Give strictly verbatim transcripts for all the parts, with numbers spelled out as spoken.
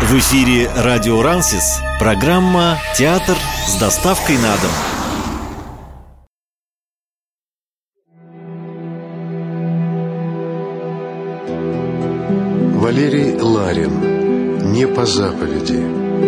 В эфире радио Рансис, программа «Театр с доставкой на дом». Валерий Ларин. Не по заповеди.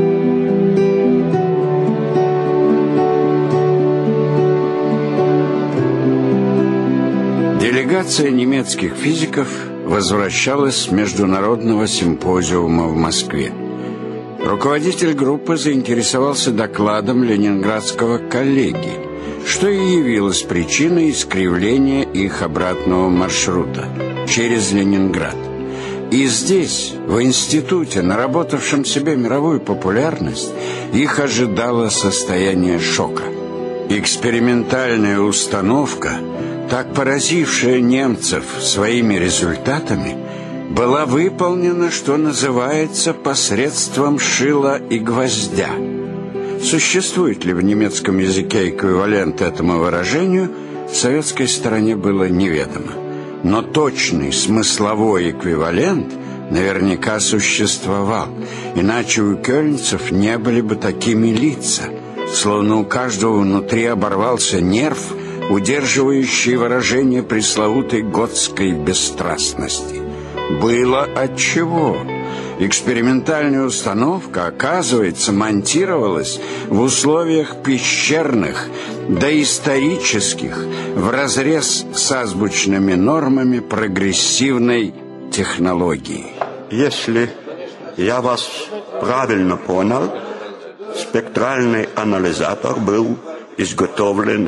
Делегация немецких физиков возвращалась с международного симпозиума в Москве. Руководитель группы заинтересовался докладом ленинградского коллеги, что и явилось причиной искривления их обратного маршрута через Ленинград. И здесь, в институте, наработавшем себе мировую популярность, их ожидало состояние шока. Экспериментальная установка, так поразившая немцев своими результатами, была выполнена, что называется, посредством шила и гвоздя. Существует ли в немецком языке эквивалент этому выражению, советской стороне было неведомо. Но точный смысловой эквивалент наверняка существовал, иначе у кёльнцев не были бы такими лица, словно у каждого внутри оборвался нерв, удерживающий выражение пресловутой готской бесстрастности. Было отчего. Экспериментальная установка, оказывается, монтировалась в условиях пещерных, доисторических, вразрез с азбучными нормами прогрессивной технологии. Если я вас правильно понял, спектральный анализатор был изготовлен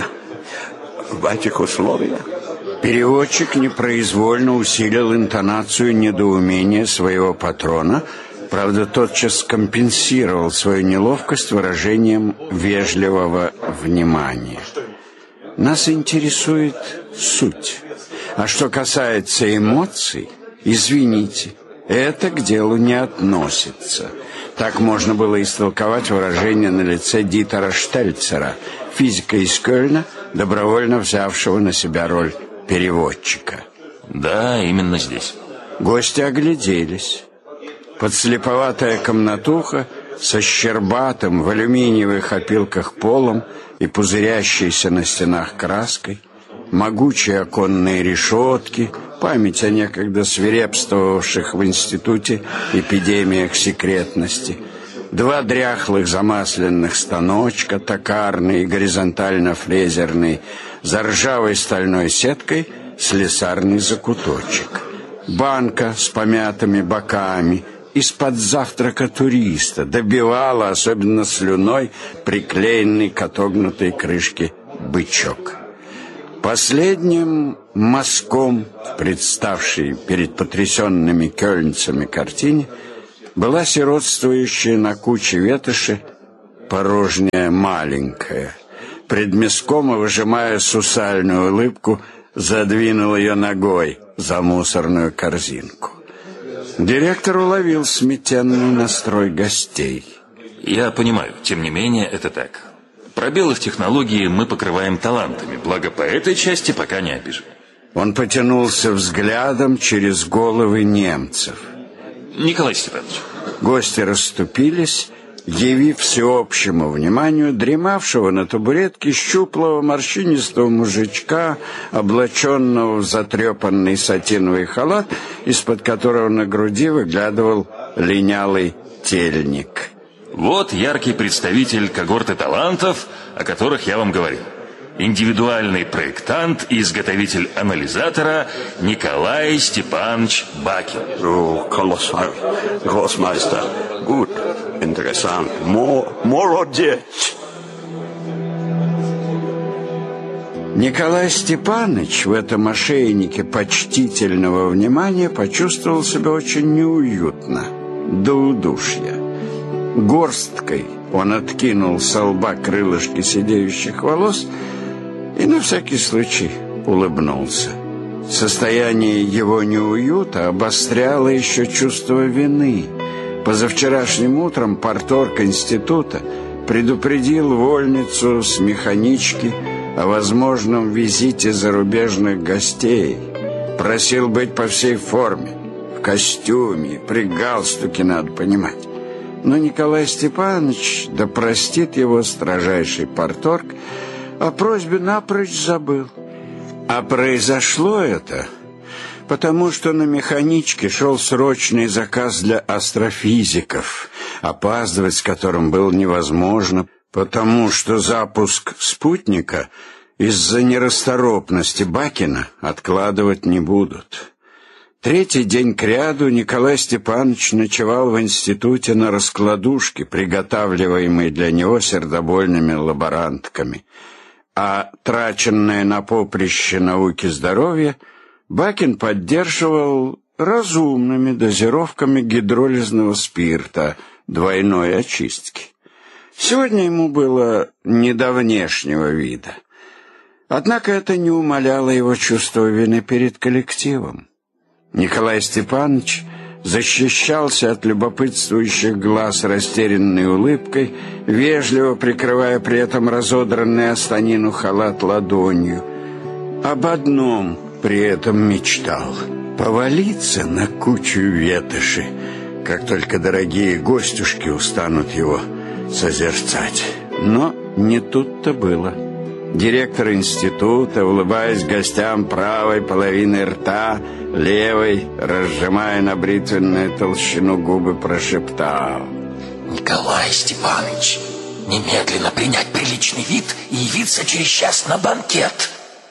в этих условиях. Переводчик непроизвольно усилил интонацию недоумения своего патрона, правда, тотчас компенсировал свою неловкость выражением вежливого внимания. Нас интересует суть. А что касается эмоций, извините, это к делу не относится. Так можно было истолковать выражение на лице Дитера Штельцера, физика из Кёльна, добровольно взявшего на себя роль переводчика. Да, именно здесь. Гости огляделись. Подслеповатая комнатуха со щербатым в алюминиевых опилках полом и пузырящейся на стенах краской, могучие оконные решетки, память о некогда свирепствовавших в институте эпидемиях секретности, два дряхлых замасленных станочка, токарный и горизонтально-фрезерный, за ржавой стальной сеткой слесарный закуточек, банка с помятыми боками, из-под завтрака туриста добивала, особенно слюной, приклеенный к отогнутой крышке бычок. Последним мазком, представшей перед потрясенными кёльнцами картине, была сиротствующая на куче ветоши порожняя маленькая. Предмескомо, выжимая сусальную улыбку, задвинул ее ногой за мусорную корзинку. Директор уловил сметенный настрой гостей. Я понимаю, тем не менее, это так. Пробелы в технологии мы покрываем талантами, благо по этой части пока не обижены. Он потянулся взглядом через головы немцев. Николай Степанович. Гости расступились, явив всеобщему вниманию дремавшего на табуретке щуплого морщинистого мужичка, облаченного в затрепанный сатиновый халат, из-под которого на груди выглядывал линялый тельник. Вот яркий представитель когорты талантов, о которых я вам говорил. Индивидуальный проектант и изготовитель анализатора Николай Степанович Бакин. О, колоссал, гроссмайстер. Gut, interessant. Молодец. Николай Степанович в этом ошейнике почтительного внимания почувствовал себя очень неуютно, до удушья. Горсткой он откинул со лба крылышки сидеющих волос и на всякий случай улыбнулся. Состояние его неуюта обостряло еще чувство вины. Позавчерашним утром парторг института предупредил вольницу с механички о возможном визите зарубежных гостей. Просил быть по всей форме, в костюме, при галстуке, надо понимать. Но Николай Степанович, да простит его строжайший парторг, о просьбе напрочь забыл. А произошло это потому, что на механичке шел срочный заказ для астрофизиков, опаздывать с которым было невозможно, потому что запуск спутника из-за нерасторопности Бакина откладывать не будут. Третий день кряду Николай Степанович ночевал в институте на раскладушке, приготавливаемой для него сердобольными лаборантками, а траченное на поприще науки здоровья Бакин поддерживал разумными дозировками гидролизного спирта двойной очистки. Сегодня ему было не до внешнего вида. Однако это не умаляло его чувство вины перед коллективом. Николай Степанович защищался от любопытствующих глаз растерянной улыбкой, вежливо прикрывая при этом разодранный о станину халат ладонью. Об одном при этом мечтал — повалиться на кучу ветоши, как только дорогие гостюшки устанут его созерцать. Но не тут-то было. Директор института, улыбаясь гостям правой половиной рта, левой, разжимая на бритвенную толщину губы, прошептал: «Николай Степанович, немедленно принять приличный вид и явиться через час на банкет».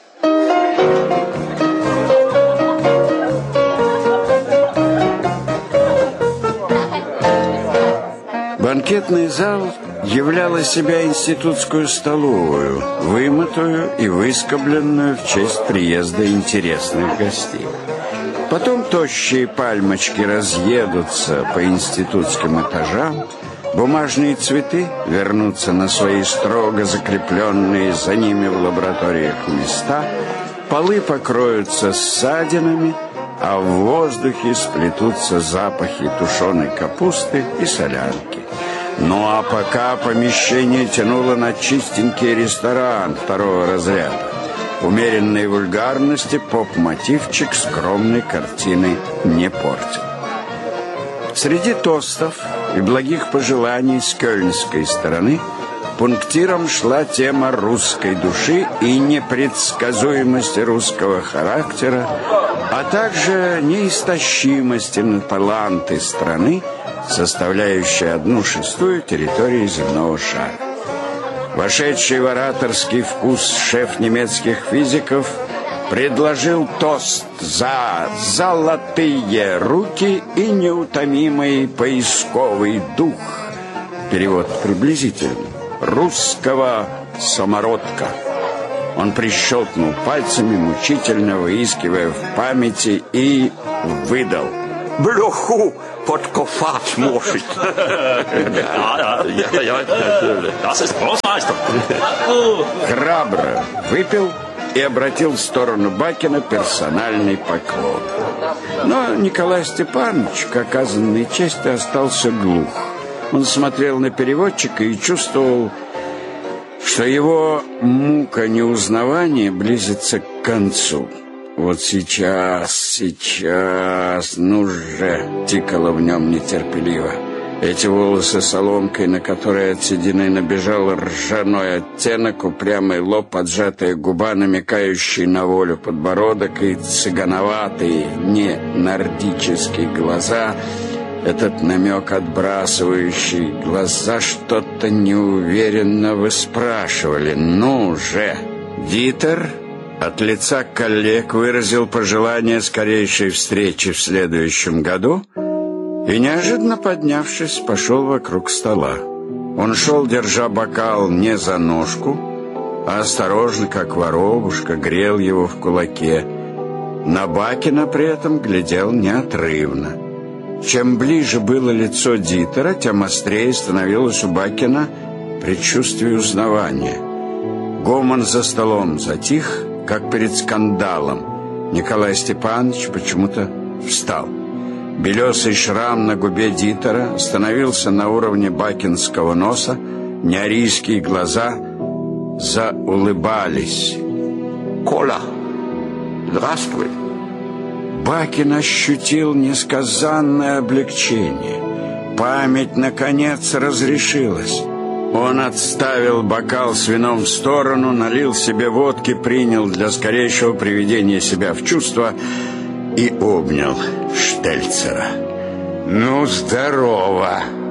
Банкетный зал являл из себя институтскую столовую, вымытую и выскобленную в честь приезда интересных гостей. Потом тощие пальмочки разъедутся по институтским этажам, бумажные цветы вернутся на свои строго закрепленные за ними в лабораториях места, полы покроются ссадинами, а в воздухе сплетутся запахи тушеной капусты и солянки. Ну а пока помещение тянуло на чистенький ресторан второго разряда, умеренной вульгарности поп-мотивчик скромной картины не портил. Среди тостов и благих пожеланий с кёльнской стороны пунктиром шла тема русской души и непредсказуемости русского характера, а также неистощимости на таланты страны, составляющей одну шестую территории земного шара. Вошедший в ораторский вкус шеф немецких физиков предложил тост за золотые руки и неутомимый поисковый дух. Перевод приблизительный: русского самородка. Он прищелкнул пальцами, мучительно выискивая в памяти, и выдал: Блоху подкопать может. Храбро выпил и обратил в сторону Бакина персональный поклон. Но Николай Степанович, к оказанной чести, остался глух. Он смотрел на переводчика и чувствовал, что его мука неузнавания близится к концу. «Вот сейчас, сейчас, ну же!» — тикало в нем нетерпеливо. Эти волосы соломкой, на которые от седины набежал ржаной оттенок, упрямый лоб, поджатая губа, намекающий на волю подбородок, и цыгановатые, не нордические глаза, этот намек отбрасывающий глаза, что-то неуверенно выспрашивали. «Ну же!» Дитер от лица коллег выразил пожелание скорейшей встречи в следующем году и, неожиданно поднявшись, пошел вокруг стола. Он шел, держа бокал не за ножку, а осторожно, как воробушка, грел его в кулаке. На Бакина при этом глядел неотрывно. Чем ближе было лицо Дитера, тем острее становилось у Бакина предчувствие узнавания. Гомон за столом затих, как перед скандалом. Николай Степанович почему-то встал. Белесый шрам на губе Дитера становился на уровне бакинского носа, неарийские глаза заулыбались. «Коля, здравствуй!» Бакин ощутил несказанное облегчение. Память, наконец, разрешилась. Он отставил бокал с вином в сторону, налил себе водки, принял для скорейшего приведения себя в чувство и обнял Штельцера. Ну, здорово!